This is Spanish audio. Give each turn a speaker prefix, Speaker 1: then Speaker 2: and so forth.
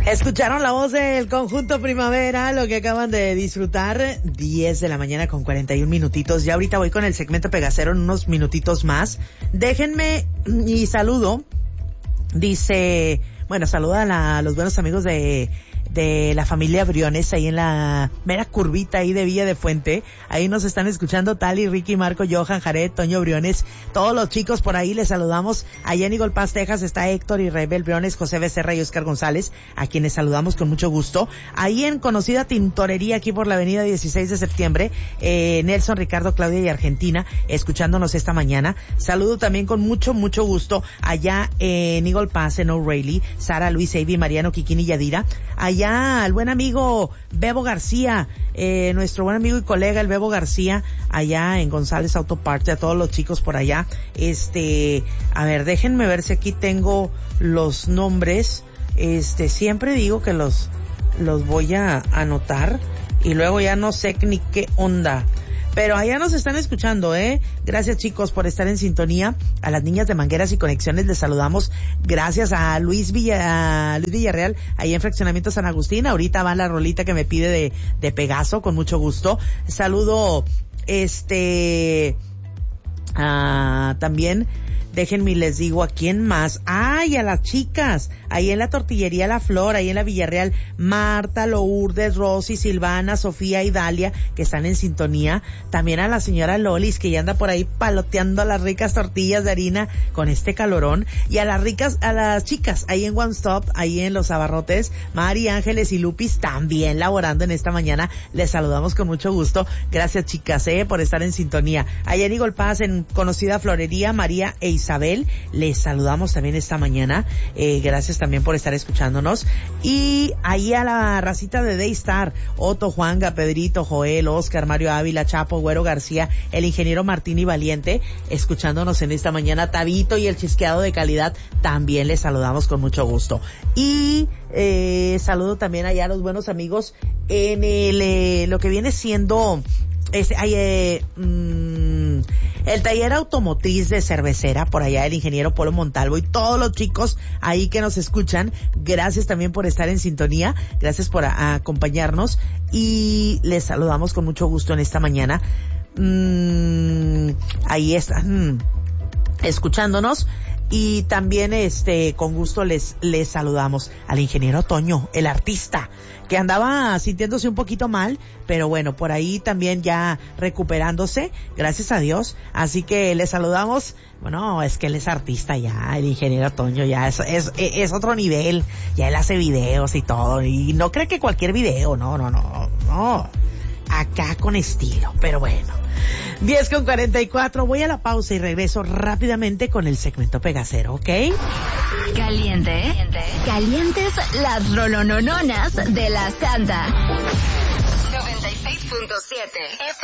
Speaker 1: Escucharon la voz del Conjunto Primavera, lo que acaban de disfrutar, 10 de la mañana con 41 minutitos. Ya ahorita voy con el segmento Pegacero en unos minutitos más. Déjenme y saludo. Dice, bueno, saluda a los buenos amigos de la familia Briones, ahí en la mera curvita ahí de Villa de Fuente. Ahí nos están escuchando Tali, Ricky, Marco, Johan, Jared, Toño Briones, todos los chicos por ahí les saludamos. Allá en Eagle Pass, Texas está Héctor y Rebel Briones, José Becerra y Oscar González, a quienes saludamos con mucho gusto. Ahí en conocida tintorería aquí por la avenida 16 de septiembre, Nelson, Ricardo, Claudia y Argentina, escuchándonos esta mañana. Saludo también con mucho gusto allá en Eagle Pass, en O'Reilly, Sara, Luis, Avi, Mariano, Kikini y Yadira. Allá al buen amigo Bebo García, nuestro buen amigo y colega el Bebo García, allá en González Auto Parts, a todos los chicos por allá. A ver, déjenme ver si aquí tengo los nombres. Siempre digo que los voy a anotar y luego ya no sé ni qué onda. Pero allá nos están escuchando, Gracias, chicos, por estar en sintonía. A las niñas de Mangueras y Conexiones les saludamos. Gracias a Luis Villarreal, ahí en Fraccionamiento San Agustín. Ahorita va la rolita que me pide de Pegaso, con mucho gusto. Saludo, también, déjenme les digo a quién más. ¡Ay, a las chicas! Ahí en la Tortillería La Flor, ahí en la Villarreal, Marta, Lourdes, Rosy, Silvana, Sofía y Dalia, que están en sintonía. También a la señora Lolis, que ya anda por ahí paloteando las ricas tortillas de harina con este calorón. Y a las chicas, ahí en One Stop, ahí en Los Abarrotes, Mari, Ángeles y Lupis, también laborando en esta mañana. Les saludamos con mucho gusto. Gracias, chicas, por estar en sintonía. Allá en Eagle Pass, en conocida florería, María e Isabel, les saludamos también esta mañana. Gracias también por estar escuchándonos. Y ahí a la racita de Daystar, Otto, Juanga, Pedrito, Joel, Oscar, Mario Ávila, Chapo, Güero García, el ingeniero Martín y Valiente, escuchándonos en esta mañana. Tabito y el Chisqueado de Calidad, también les saludamos con mucho gusto. Y saludo también allá a los buenos amigos en lo que viene siendo el taller automotriz de Cervecera, por allá el ingeniero Polo Montalvo y todos los chicos ahí que nos escuchan. Gracias también por estar en sintonía, gracias por acompañarnos y les saludamos con mucho gusto en esta mañana. Ahí están escuchándonos. Y también con gusto les saludamos al ingeniero Toño, el artista, que andaba sintiéndose un poquito mal, pero bueno, por ahí también ya recuperándose, gracias a Dios. Así que les saludamos. Bueno, es que él es artista ya, el ingeniero Toño ya es otro nivel, ya él hace videos y todo, y no cree que cualquier video, no, acá con estilo, pero bueno. 10:44, voy a la pausa y regreso rápidamente con el segmento Pegacero, ¿ok?
Speaker 2: Calientes las rolonononas de la Santa. 96.7 FM.